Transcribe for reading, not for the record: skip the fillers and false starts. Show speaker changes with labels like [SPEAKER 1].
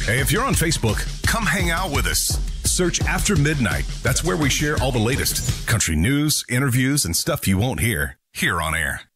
[SPEAKER 1] Hey, if you're on Facebook, come hang out with us. Search After Midnight. That's where we share all the latest country news, interviews, and stuff you won't hear here on air.